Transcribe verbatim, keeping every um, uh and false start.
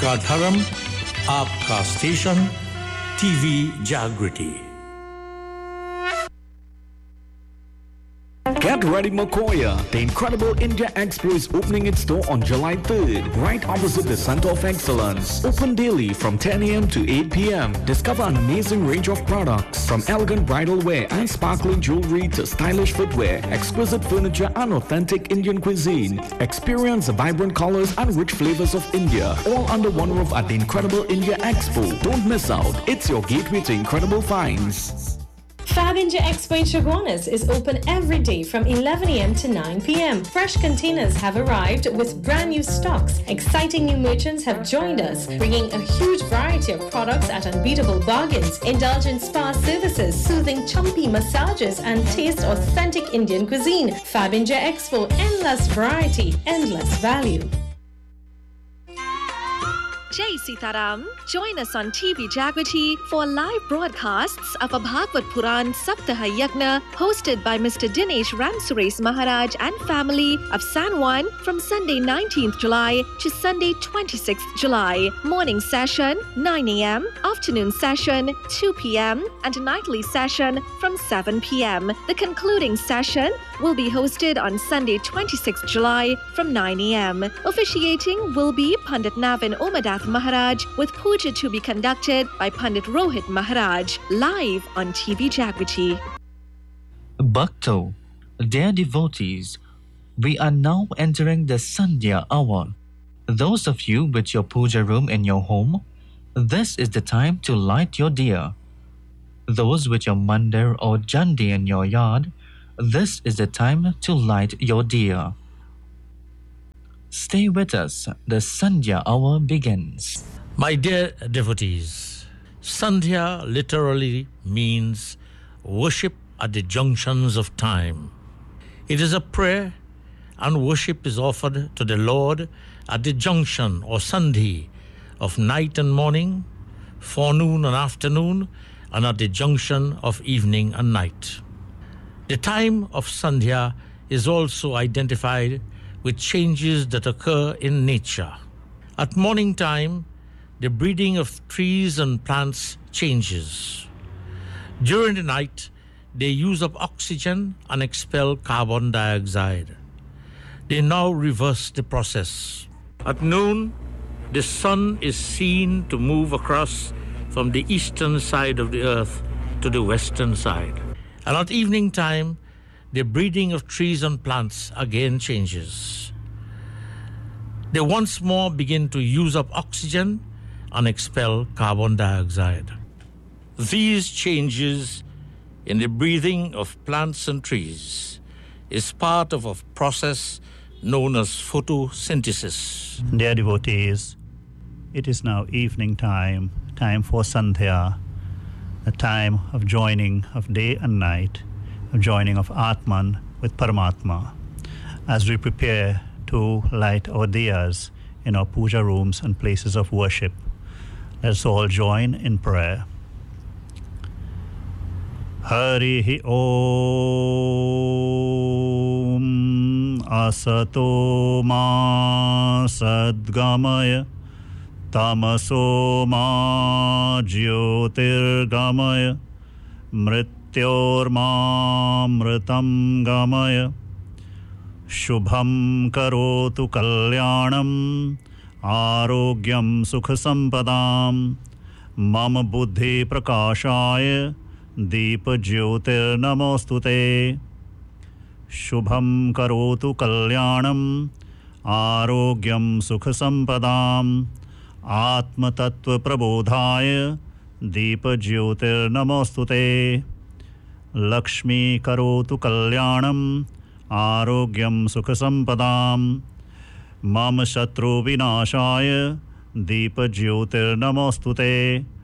आपका धर्म, आपका स्टेशन, टीवी जागृति। Get ready, Makoya. The Incredible India Expo is opening its door on July third, right opposite the Center of Excellence. Open daily from ten a m to eight p m Discover an amazing range of products, from elegant bridal wear and sparkling jewelry to stylish footwear, exquisite furniture and authentic Indian cuisine. Experience the vibrant colors and rich flavors of India, all under one roof at the Incredible India Expo. Don't miss out. It's your gateway to incredible finds. Fab India Expo in Chaguanas is open every day from eleven a m to nine p m Fresh containers have arrived with brand new stocks. Exciting new merchants have joined us, bringing a huge variety of products at unbeatable bargains. Indulge in spa services, soothing chumpy massages, and taste authentic Indian cuisine. Fab India Expo, endless variety, endless value. Jai Sitaram. Join us on T V Jagriti for live broadcasts of a Bhagavad Puran Saptaha Yagna hosted by Mister Dinesh Ramsuresh Maharaj and family of San Juan from Sunday nineteenth July to Sunday twenty-sixth July. Morning session nine a m, afternoon session two p m and nightly session from seven p m The concluding session will be hosted on Sunday twenty-sixth July from nine a m Officiating will be Pandit Navin Omadath Maharaj, with puja to be conducted by Pandit Rohit Maharaj, live on T V Jagriti. Bhakto, dear devotees, we are now entering the Sandhya hour. Those of you with your puja room in your home, this is the time to light your diya. Those with your mandir or jandi in your yard, this is the time to light your diya. Stay with us, the Sandhya hour begins. My dear devotees, Sandhya literally means worship at the junctions of time. It is a prayer and worship is offered to the Lord at the junction or sandhi of night and morning, forenoon and afternoon, and at the junction of evening and night. The time of Sandhya is also identified with changes that occur in nature. At morning time, the breathing of trees and plants changes. During the night, they use up oxygen and expel carbon dioxide. They now reverse the process. At noon, the sun is seen to move across from the eastern side of the earth to the western side. And at evening time, the breathing of trees and plants again changes. They once more begin to use up oxygen and expel carbon dioxide. These changes in the breathing of plants and trees is part of a process known as photosynthesis. Dear devotees, it is now evening time, time for Sandhya, the time of joining of day and night, of joining of Atman with Paramatma. As we prepare to light our diyas in our puja rooms and places of worship, let's all join in prayer. Harihi Om Asato Ma Sadgamaya Tamaso Ma Jyotirgamaya Mrityormamritam Gamaya Shubham Karotu Kalyanam Arogyam Sukha Sampadam Mama Buddhi Prakashaya Deepa Jyotir Namostute Shubham Karotu Kalyanam Arogyam Sukha Sampadam Atma Tattva Prabodhaya Deepa Jyotir Namostute Lakshmi Karotu Kalyanam Arogyam Sukha Sampadam Mama Shatru Vinashaya Deepa Jyotir Namostute